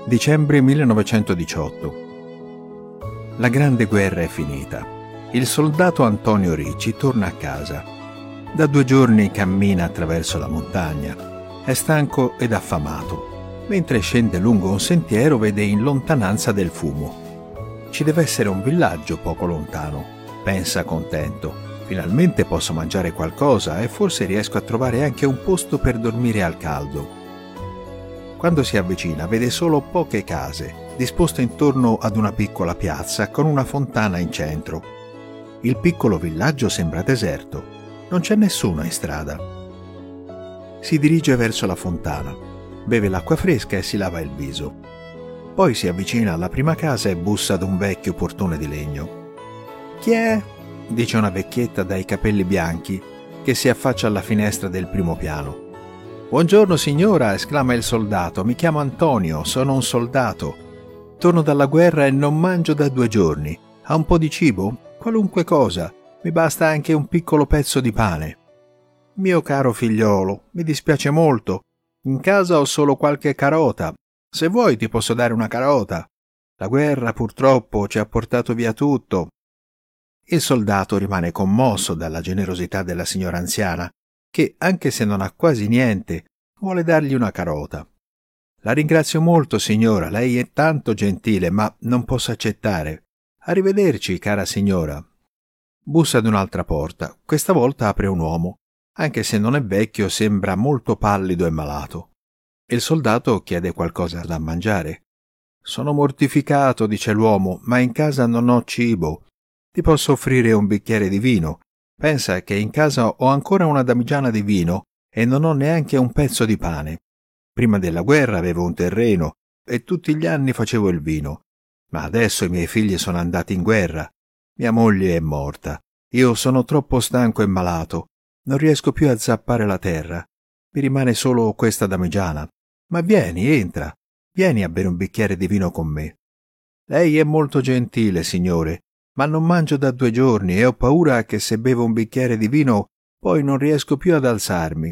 Dicembre 1918. La Grande Guerra è finita. Il soldato Antonio Ricci torna a casa. Da 2 giorni cammina attraverso la montagna. È stanco ed affamato. Mentre scende lungo un sentiero vede in lontananza del fumo. Ci deve essere un villaggio poco lontano, pensa contento. Finalmente posso mangiare qualcosa e forse riesco a trovare anche un posto per dormire al caldo. Quando si avvicina vede solo poche case, disposte intorno ad una piccola piazza con una fontana in centro. Il piccolo villaggio sembra deserto, non c'è nessuno in strada. Si dirige verso la fontana, beve l'acqua fresca e si lava il viso. Poi si avvicina alla prima casa e bussa ad un vecchio portone di legno. «Chi è?» dice una vecchietta dai capelli bianchi che si affaccia alla finestra del primo piano. «Buongiorno signora», esclama il soldato, «mi chiamo Antonio, sono un soldato. Torno dalla guerra e non mangio da 2 giorni. Ha un po' di cibo? Qualunque cosa. Mi basta anche un piccolo pezzo di pane». «Mio caro figliolo, mi dispiace molto. In casa ho solo qualche carota. Se vuoi ti posso dare una carota. La guerra purtroppo ci ha portato via tutto». Il soldato rimane commosso dalla generosità della signora anziana, che, anche se non ha quasi niente, vuole dargli una carota. «La ringrazio molto, signora, lei è tanto gentile, ma non posso accettare. Arrivederci, cara signora». Bussa ad un'altra porta. Questa volta apre un uomo. Anche se non è vecchio, sembra molto pallido e malato. Il soldato chiede qualcosa da mangiare. «Sono mortificato», dice l'uomo, «ma in casa non ho cibo. Ti posso offrire un bicchiere di vino. Pensa che in casa ho ancora una damigiana di vino e non ho neanche un pezzo di pane. Prima della guerra avevo un terreno e tutti gli anni facevo il vino. Ma adesso i miei figli sono andati in guerra. Mia moglie è morta. Io sono troppo stanco e malato. Non riesco più a zappare la terra. Mi rimane solo questa damigiana. Ma vieni, entra. Vieni a bere un bicchiere di vino con me». «Lei è molto gentile, signore, ma non mangio da 2 giorni e ho paura che se bevo un bicchiere di vino poi non riesco più ad alzarmi».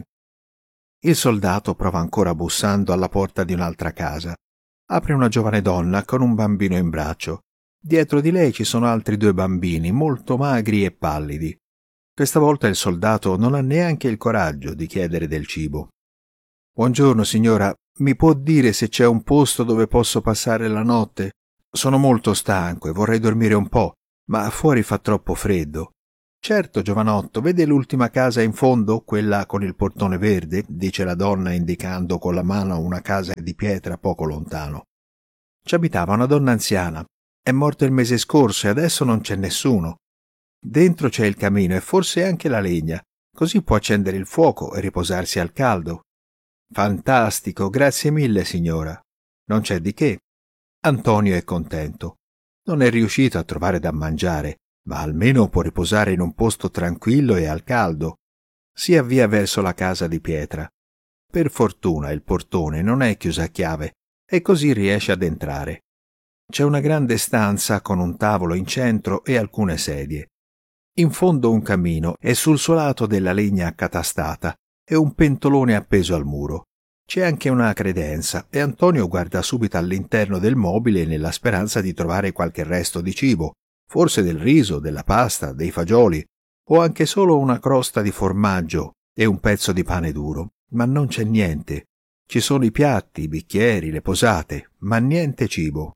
Il soldato prova ancora bussando alla porta di un'altra casa. Apre una giovane donna con un bambino in braccio. Dietro di lei ci sono altri 2 bambini, molto magri e pallidi. Questa volta il soldato non ha neanche il coraggio di chiedere del cibo. «Buongiorno, signora, mi può dire se c'è un posto dove posso passare la notte? Sono molto stanco e vorrei dormire un po', ma fuori fa troppo freddo». «Certo, giovanotto, vede l'ultima casa in fondo, quella con il portone verde?» dice la donna indicando con la mano una casa di pietra poco lontano. «Ci abitava una donna anziana. È morta il mese scorso e adesso non c'è nessuno. Dentro c'è il camino e forse anche la legna, così può accendere il fuoco e riposarsi al caldo». «Fantastico, grazie mille, signora». «Non c'è di che». Antonio è contento. Non è riuscito a trovare da mangiare, ma almeno può riposare in un posto tranquillo e al caldo. Si avvia verso la casa di pietra. Per fortuna il portone non è chiuso a chiave e così riesce ad entrare. C'è una grande stanza con un tavolo in centro e alcune sedie. In fondo un camino e sul suo lato della legna accatastata e un pentolone appeso al muro. C'è anche una credenza e Antonio guarda subito all'interno del mobile nella speranza di trovare qualche resto di cibo, forse del riso, della pasta, dei fagioli o anche solo una crosta di formaggio e un pezzo di pane duro, ma non c'è niente. Ci sono i piatti, i bicchieri, le posate, ma niente cibo.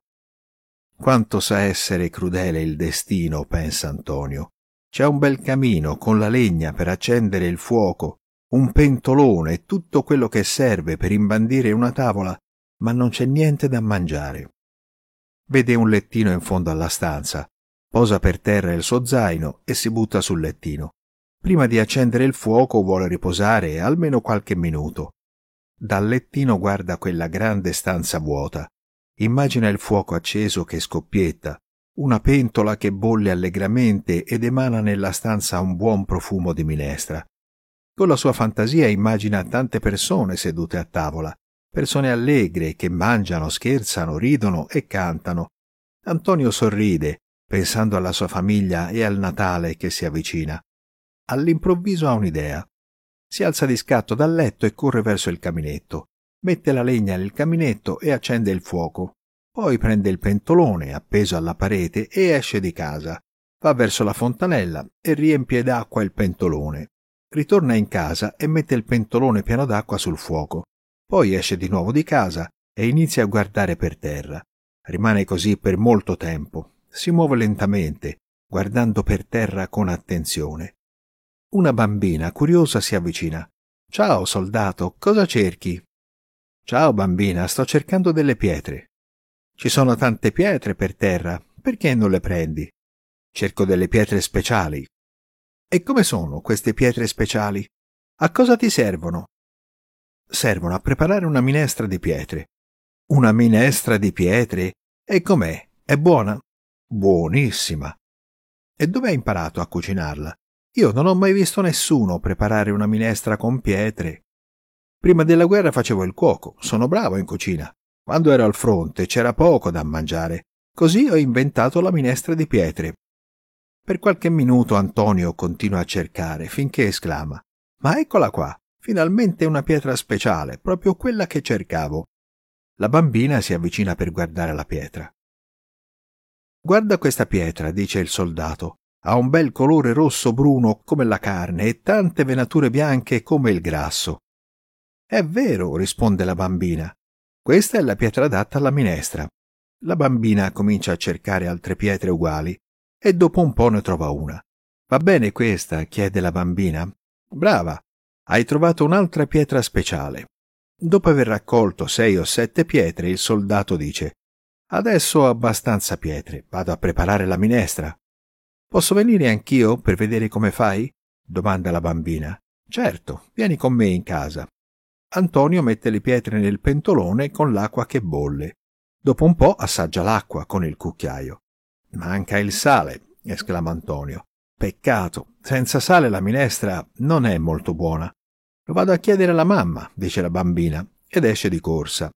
Quanto sa essere crudele il destino, pensa Antonio. C'è un bel camino con la legna per accendere il fuoco, un pentolone e tutto quello che serve per imbandire una tavola, ma non c'è niente da mangiare. Vede un lettino in fondo alla stanza, posa per terra il suo zaino e si butta sul lettino. Prima di accendere il fuoco vuole riposare almeno qualche minuto. Dal lettino guarda quella grande stanza vuota. Immagina il fuoco acceso che scoppietta, una pentola che bolle allegramente ed emana nella stanza un buon profumo di minestra. Con la sua fantasia immagina tante persone sedute a tavola, persone allegre che mangiano, scherzano, ridono e cantano. Antonio sorride, pensando alla sua famiglia e al Natale che si avvicina. All'improvviso ha un'idea. Si alza di scatto dal letto e corre verso il caminetto. Mette la legna nel caminetto e accende il fuoco. Poi prende il pentolone appeso alla parete e esce di casa. Va verso la fontanella e riempie d'acqua il pentolone. Ritorna in casa e mette il pentolone pieno d'acqua sul fuoco. Poi esce di nuovo di casa e inizia a guardare per terra. Rimane così per molto tempo. Si muove lentamente, guardando per terra con attenzione. Una bambina curiosa si avvicina. «Ciao, soldato, cosa cerchi?» «Ciao, bambina, sto cercando delle pietre». «Ci sono tante pietre per terra, perché non le prendi?» «Cerco delle pietre speciali». «E come sono queste pietre speciali? A cosa ti servono?» «Servono a preparare una minestra di pietre». «Una minestra di pietre? E com'è? È buona?» «Buonissima». «E dove hai imparato a cucinarla? Io non ho mai visto nessuno preparare una minestra con pietre». «Prima della guerra facevo il cuoco, sono bravo in cucina. Quando ero al fronte c'era poco da mangiare, così ho inventato la minestra di pietre». Per qualche minuto Antonio continua a cercare, finché esclama: «Ma eccola qua, finalmente una pietra speciale, proprio quella che cercavo». La bambina si avvicina per guardare la pietra. «Guarda questa pietra», dice il soldato. «Ha un bel colore rosso-bruno come la carne e tante venature bianche come il grasso». «È vero», risponde la bambina. «Questa è la pietra adatta alla minestra». La bambina comincia a cercare altre pietre uguali e dopo un po' ne trova una. «Va bene questa?» chiede la bambina. «Brava, hai trovato un'altra pietra speciale». Dopo aver raccolto 6 o 7 pietre, il soldato dice: «Adesso ho abbastanza pietre, vado a preparare la minestra». «Posso venire anch'io per vedere come fai?» domanda la bambina. «Certo, vieni con me in casa». Antonio mette le pietre nel pentolone con l'acqua che bolle. Dopo un po' assaggia l'acqua con il cucchiaio. «Manca il sale», esclama Antonio. «Peccato, senza sale la minestra non è molto buona». «Lo vado a chiedere alla mamma», dice la bambina, ed esce di corsa.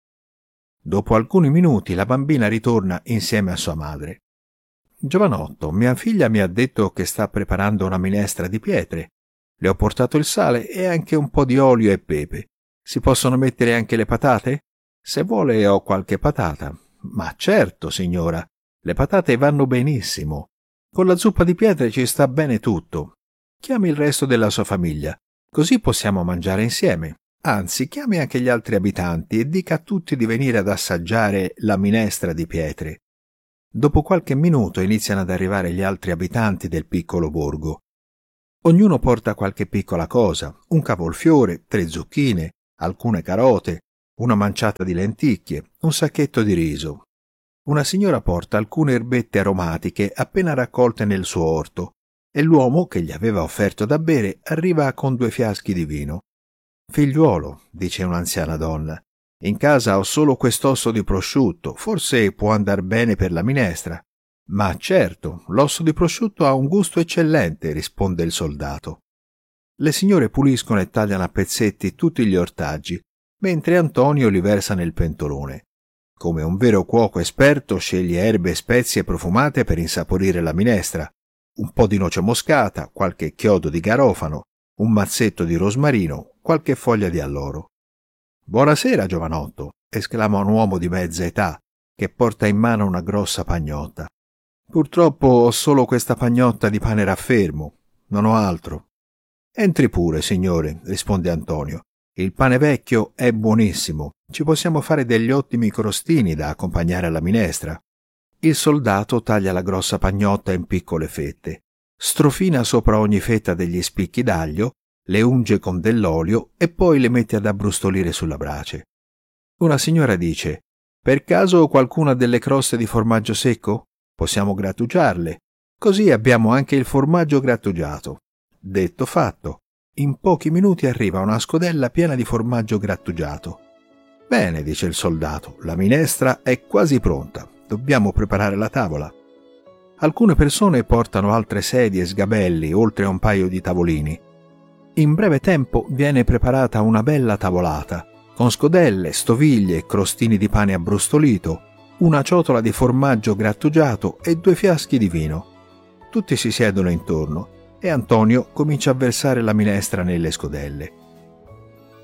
Dopo alcuni minuti la bambina ritorna insieme a sua madre. «Giovanotto, mia figlia mi ha detto che sta preparando una minestra di pietre. Le ho portato il sale e anche un po' di olio e pepe. Si possono mettere anche le patate? Se vuole ho qualche patata». «Ma certo, signora, le patate vanno benissimo. Con la zuppa di pietre ci sta bene tutto. Chiami il resto della sua famiglia, così possiamo mangiare insieme. Anzi, chiami anche gli altri abitanti e dica a tutti di venire ad assaggiare la minestra di pietre». Dopo qualche minuto iniziano ad arrivare gli altri abitanti del piccolo borgo. Ognuno porta qualche piccola cosa: un cavolfiore, 3 zucchine, alcune carote, una manciata di lenticchie, un sacchetto di riso. Una signora porta alcune erbette aromatiche appena raccolte nel suo orto e l'uomo che gli aveva offerto da bere arriva con 2 fiaschi di vino. «Figliuolo», dice un'anziana donna, «in casa ho solo quest'osso di prosciutto, forse può andar bene per la minestra». «Ma certo, l'osso di prosciutto ha un gusto eccellente», risponde il soldato. Le signore puliscono e tagliano a pezzetti tutti gli ortaggi, mentre Antonio li versa nel pentolone. Come un vero cuoco esperto sceglie erbe e spezie profumate per insaporire la minestra, un po' di noce moscata, qualche chiodo di garofano, un mazzetto di rosmarino, qualche foglia di alloro. «Buonasera, giovanotto», esclama un uomo di mezza età che porta in mano una grossa pagnotta. «Purtroppo ho solo questa pagnotta di pane raffermo, non ho altro». «Entri pure, signore», risponde Antonio. «Il pane vecchio è buonissimo, ci possiamo fare degli ottimi crostini da accompagnare alla minestra». Il soldato taglia la grossa pagnotta in piccole fette, strofina sopra ogni fetta degli spicchi d'aglio, le unge con dell'olio e poi le mette ad abbrustolire sulla brace. Una signora dice: «Per caso qualcuna delle croste di formaggio secco? Possiamo grattugiarle, così abbiamo anche il formaggio grattugiato». Detto fatto, in pochi minuti arriva una scodella piena di formaggio grattugiato. «Bene», dice il soldato, «la minestra è quasi pronta, dobbiamo preparare la tavola». Alcune persone portano altre sedie e sgabelli, oltre a un paio di tavolini. In breve tempo viene preparata una bella tavolata, con scodelle, stoviglie, crostini di pane abbrustolito, una ciotola di formaggio grattugiato e 2 fiaschi di vino. Tutti si siedono intorno e Antonio comincia a versare la minestra nelle scodelle.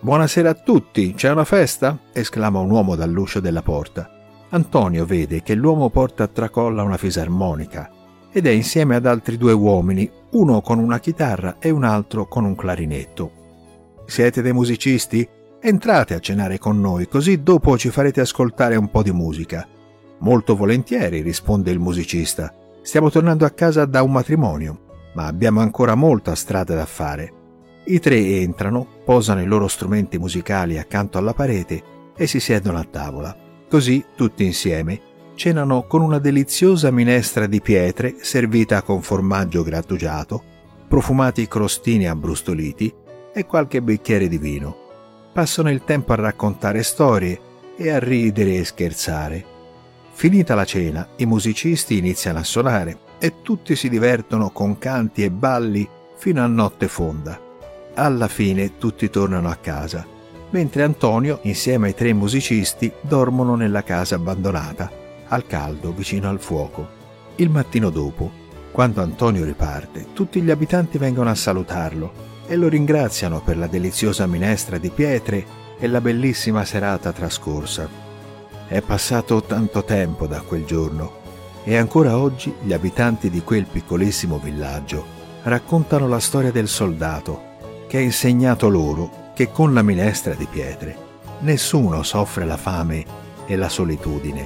«Buonasera a tutti, c'è una festa?» esclama un uomo dall'uscio della porta. Antonio vede che l'uomo porta a tracolla una fisarmonica ed è insieme ad altri 2 uomini, uno con una chitarra e un altro con un clarinetto. «Siete dei musicisti? Entrate a cenare con noi, così dopo ci farete ascoltare un po' di musica». «Molto volentieri», risponde il musicista. «Stiamo tornando a casa da un matrimonio, ma abbiamo ancora molta strada da fare». I 3 entrano, posano i loro strumenti musicali accanto alla parete e si siedono a tavola. Così, tutti insieme, cenano con una deliziosa minestra di pietre servita con formaggio grattugiato, profumati crostini abbrustoliti e qualche bicchiere di vino. Passano il tempo a raccontare storie e a ridere e scherzare. Finita la cena, i musicisti iniziano a suonare e tutti si divertono con canti e balli fino a notte fonda. Alla fine tutti tornano a casa, mentre Antonio, insieme ai 3 musicisti, dormono nella casa abbandonata, al caldo vicino al fuoco. Il mattino dopo, quando Antonio riparte, tutti gli abitanti vengono a salutarlo e lo ringraziano per la deliziosa minestra di pietre e la bellissima serata trascorsa. È passato tanto tempo da quel giorno e ancora oggi gli abitanti di quel piccolissimo villaggio raccontano la storia del soldato che ha insegnato loro che con la minestra di pietre nessuno soffre la fame e la solitudine.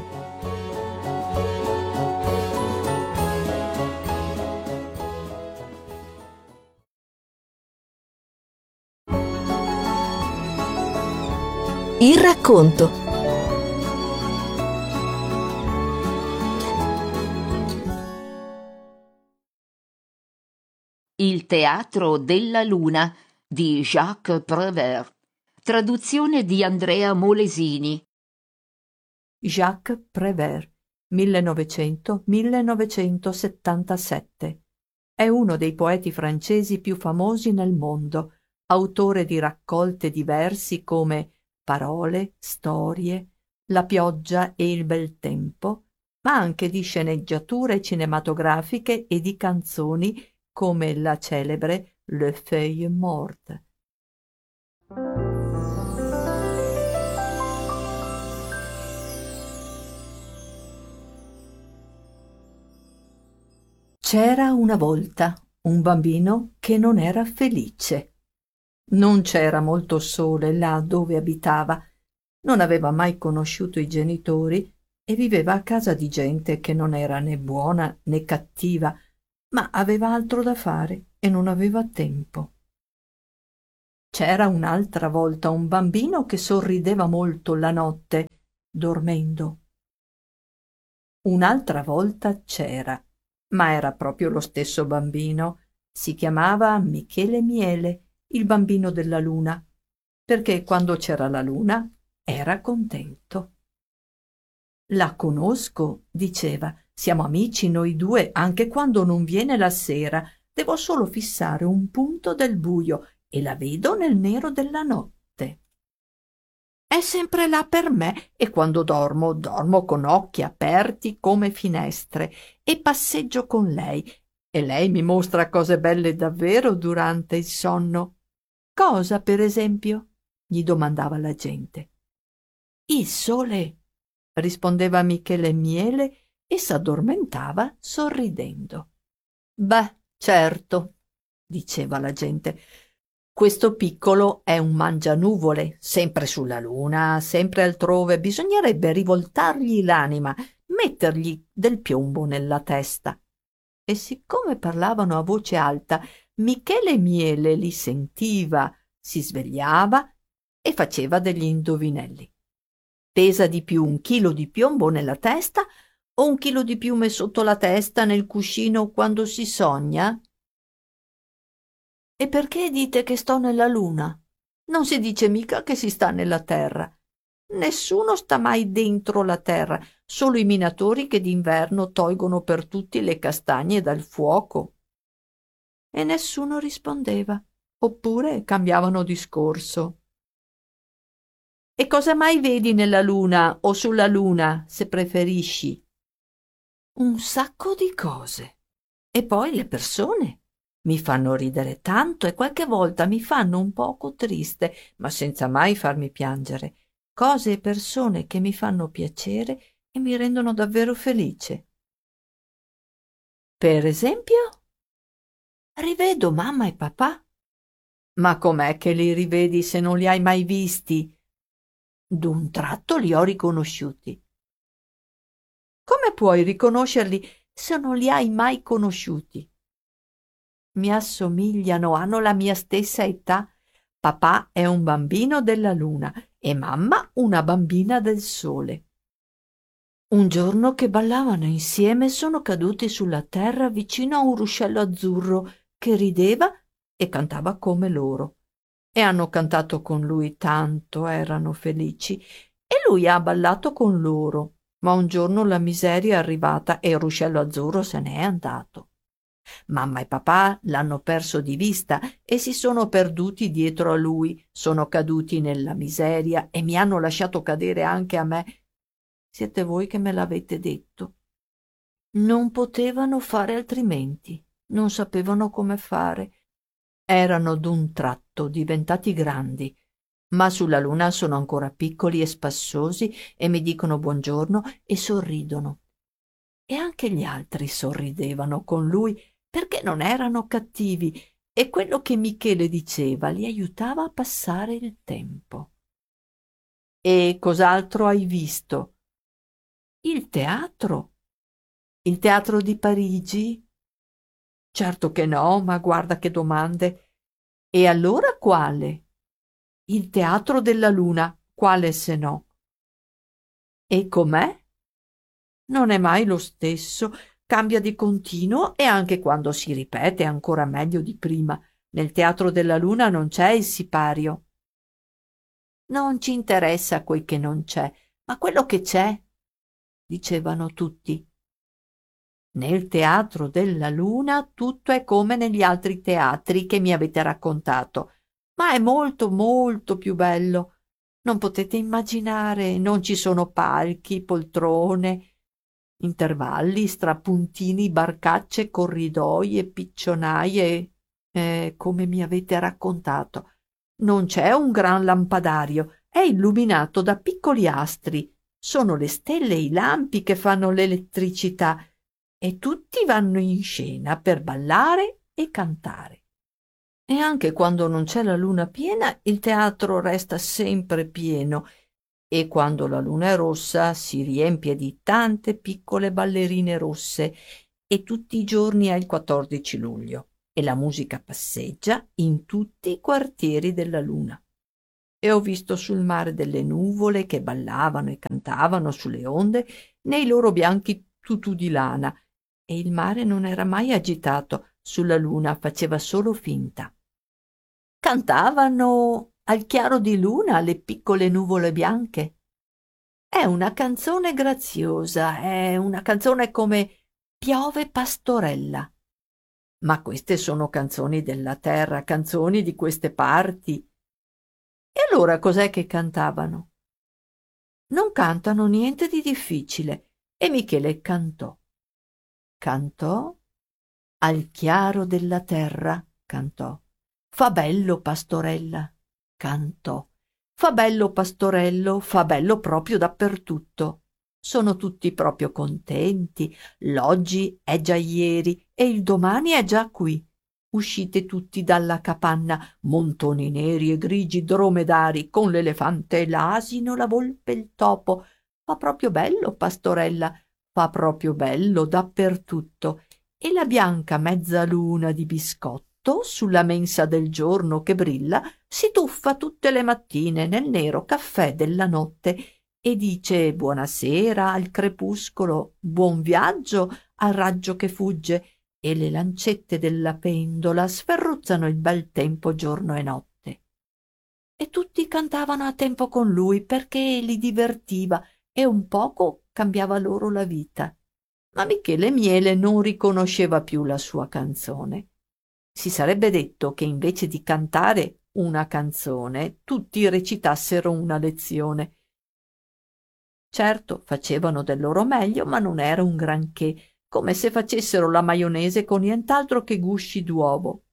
Il racconto. Il teatro della luna di Jacques Prévert. Traduzione di Andrea Molesini. Jacques Prévert, 1900-1977. È uno dei poeti francesi più famosi nel mondo, autore di raccolte di versi come Parole, Storie, La pioggia e il bel tempo, ma anche di sceneggiature cinematografiche e di canzoni come la celebre Le Feuilles Mortes. C'era una volta un bambino che non era felice. Non c'era molto sole là dove abitava, non aveva mai conosciuto i genitori e viveva a casa di gente che non era né buona né cattiva, ma aveva altro da fare e non aveva tempo. C'era un'altra volta un bambino che sorrideva molto la notte, dormendo. Un'altra volta c'era, ma era proprio lo stesso bambino. Si chiamava Michele Miele, il bambino della luna, perché quando c'era la luna era contento. La conosco, diceva, siamo amici noi 2 anche quando non viene la sera. Devo solo fissare un punto del buio e la vedo nel nero della notte. È sempre là per me e quando dormo, dormo con occhi aperti come finestre e passeggio con lei e lei mi mostra cose belle davvero durante il sonno. Cosa, per esempio? Gli domandava la gente. Il sole, rispondeva Michele Miele e s'addormentava sorridendo. Beh, certo, diceva la gente. Questo piccolo è un mangianuvole, sempre sulla luna, sempre altrove. Bisognerebbe rivoltargli l'anima, mettergli del piombo nella testa. E siccome parlavano a voce alta, Michele Miele li sentiva, si svegliava e faceva degli indovinelli. Pesa di più 1 chilo di piombo nella testa o 1 chilo di piume sotto la testa nel cuscino quando si sogna? E perché dite che sto nella luna? Non si dice mica che si sta nella terra. Nessuno sta mai dentro la terra, solo i minatori che d'inverno tolgono per tutti le castagne dal fuoco. E nessuno rispondeva, oppure cambiavano discorso. E cosa mai vedi nella luna o sulla luna, se preferisci? Un sacco di cose. E poi le persone. Mi fanno ridere tanto e qualche volta mi fanno un poco triste, ma senza mai farmi piangere. Cose e persone che mi fanno piacere e mi rendono davvero felice. Per esempio, rivedo mamma e papà. Ma com'è che li rivedi se non li hai mai visti? D'un tratto li ho riconosciuti. Come puoi riconoscerli se non li hai mai conosciuti? Mi assomigliano, hanno la mia stessa età. Papà è un bambino della luna e mamma una bambina del sole. Un giorno che ballavano insieme sono caduti sulla terra vicino a un ruscello azzurro che rideva e cantava come loro. E hanno cantato con lui tanto, erano felici, e lui ha ballato con loro. Ma un giorno la miseria è arrivata e il ruscello azzurro se n'è andato. Mamma e papà l'hanno perso di vista e si sono perduti dietro a lui, sono caduti nella miseria e mi hanno lasciato cadere anche a me. Siete voi che me l'avete detto. Non potevano fare altrimenti, non sapevano come fare. Erano d'un tratto diventati grandi, ma sulla luna sono ancora piccoli e spassosi e mi dicono buongiorno e sorridono. E anche gli altri sorridevano con lui perché non erano cattivi e quello che Michele diceva li aiutava a passare il tempo. E cos'altro hai visto? Il teatro? Il teatro di Parigi? Certo che no, ma guarda che domande. E allora quale? Il teatro della luna, quale se no? E com'è? Non è mai lo stesso, cambia di continuo e anche quando si ripete è ancora meglio di prima. Nel teatro della luna non c'è il sipario. Non ci interessa quel che non c'è, ma quello che c'è, dicevano tutti. Nel teatro della luna tutto è come negli altri teatri che mi avete raccontato, ma è molto molto più bello. Non potete immaginare, non ci sono palchi, poltrone, intervalli, strapuntini, barcacce, corridoi e piccionaie, come mi avete raccontato. Non c'è un gran lampadario, è illuminato da piccoli astri. Sono le stelle e i lampi che fanno l'elettricità e tutti vanno in scena per ballare e cantare. E anche quando non c'è la luna piena, il teatro resta sempre pieno e quando la luna è rossa si riempie di tante piccole ballerine rosse e tutti i giorni è il 14 luglio e la musica passeggia in tutti i quartieri della luna. E ho visto sul mare delle nuvole che ballavano e cantavano sulle onde nei loro bianchi tutù di lana e il mare non era mai agitato, sulla luna faceva solo finta. Cantavano al chiaro di luna le piccole nuvole bianche. È una canzone graziosa, è una canzone come Piove pastorella. Ma queste sono canzoni della terra, canzoni di queste parti. E allora cos'è che cantavano? Non cantano niente di difficile. E Michele cantò. Cantò al chiaro della terra, cantò. Fa bello pastorella, cantò. Fa bello pastorello, fa bello proprio dappertutto. Sono tutti proprio contenti. L'oggi è già ieri e il domani è già qui. Uscite tutti dalla capanna, montoni neri e grigi dromedari, con l'elefante e l'asino, la volpe e il topo. Fa proprio bello pastorella, fa proprio bello dappertutto. E la bianca mezzaluna di biscotto sulla mensa del giorno che brilla si tuffa tutte le mattine nel nero caffè della notte e dice buonasera al crepuscolo, buon viaggio al raggio che fugge, e le lancette della pendola sferruzzano il bel tempo giorno e notte. E tutti cantavano a tempo con lui perché li divertiva e un poco cambiava loro la vita. Ma Michele Miele non riconosceva più la sua canzone. Si sarebbe detto che invece di cantare una canzone, tutti recitassero una lezione. Certo, facevano del loro meglio, ma non era un granché, come se facessero la maionese con nient'altro che gusci d'uovo.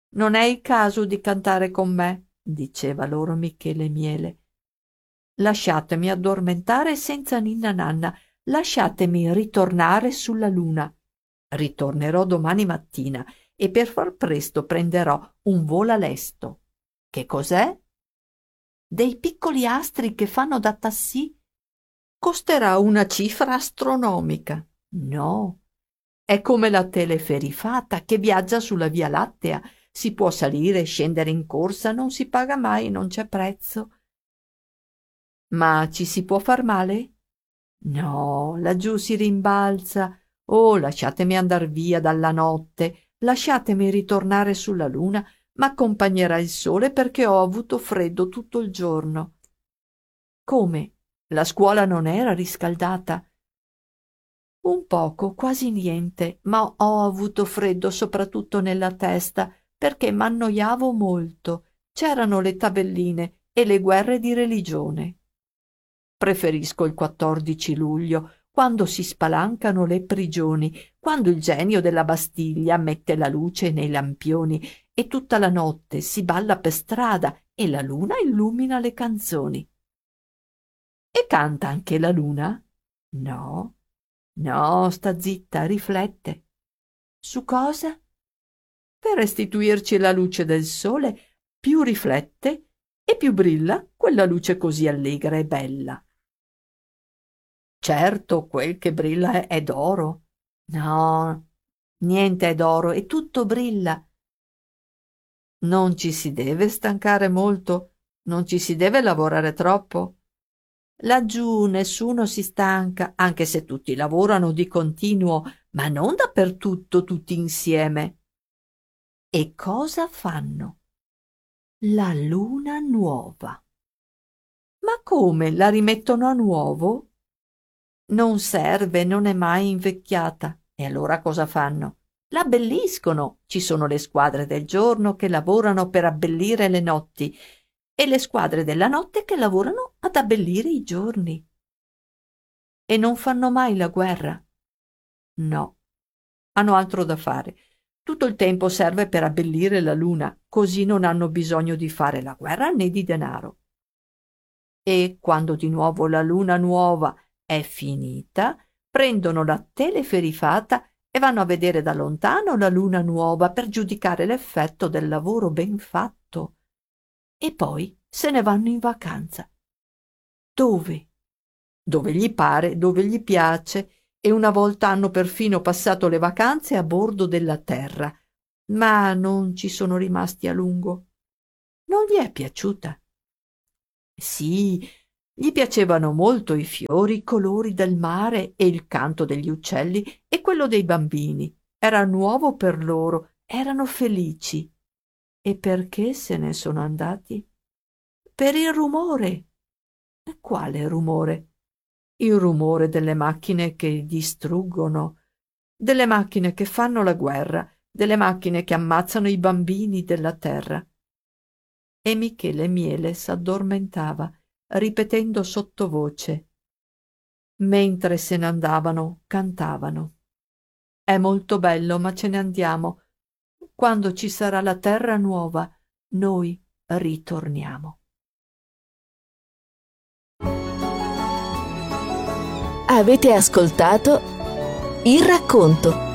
Non è il caso di cantare con me, diceva loro Michele Miele. Lasciatemi addormentare senza ninna nanna, lasciatemi ritornare sulla luna. Ritornerò domani mattina e per far presto prenderò un vola lesto. Che cos'è? Dei piccoli astri che fanno da tassì? Costerà una cifra astronomica. No, è come la teleferifata che viaggia sulla Via Lattea. Si può salire e scendere in corsa, non si paga mai, non c'è prezzo. Ma ci si può far male? No, laggiù si rimbalza. Oh, lasciatemi andar via dalla notte, lasciatemi ritornare sulla luna, m'accompagnerà il sole perché ho avuto freddo tutto il giorno. Come? La scuola non era riscaldata? Un poco, quasi niente, ma ho avuto freddo soprattutto nella testa perché m'annoiavo molto. C'erano le tabelline e le guerre di religione. Preferisco il 14 luglio, quando si spalancano le prigioni, quando il genio della Bastiglia mette la luce nei lampioni e tutta la notte si balla per strada e la luna illumina le canzoni. E canta anche la luna? No, no, sta zitta, riflette. Su cosa? Per restituirci la luce del sole, più riflette e più brilla quella luce così allegra e bella. Certo, quel che brilla è d'oro. No, niente è d'oro e tutto brilla. Non ci si deve stancare molto, non ci si deve lavorare troppo. Laggiù nessuno si stanca, anche se tutti lavorano di continuo, ma non dappertutto tutti insieme. E cosa fanno? La luna nuova. Ma come, la rimettono a nuovo? Non serve, non è mai invecchiata. E allora cosa fanno? La abbelliscono. Ci sono le squadre del giorno che lavorano per abbellire le notti e le squadre della notte che lavorano ad abbellire i giorni. E non fanno mai la guerra? No, hanno altro da fare. Tutto il tempo serve per abbellire la luna, così non hanno bisogno di fare la guerra né di denaro. E quando di nuovo la luna nuova è finita, prendono la teleferifata e vanno a vedere da lontano la luna nuova per giudicare l'effetto del lavoro ben fatto. E poi se ne vanno in vacanza. Dove? Dove gli pare, dove gli piace, e una volta hanno perfino passato le vacanze a bordo della Terra, ma non ci sono rimasti a lungo. Non gli è piaciuta? Sì, gli piacevano molto i fiori, i colori del mare e il canto degli uccelli e quello dei bambini. Era nuovo per loro, erano felici. E perché se ne sono andati? Per il rumore. E quale rumore? Il rumore delle macchine che distruggono, delle macchine che fanno la guerra, delle macchine che ammazzano i bambini della terra. E Michele Miele s'addormentava, ripetendo sottovoce. Mentre se ne andavano, cantavano. È molto bello, ma ce ne andiamo. Quando ci sarà la terra nuova, noi ritorniamo. Avete ascoltato Il racconto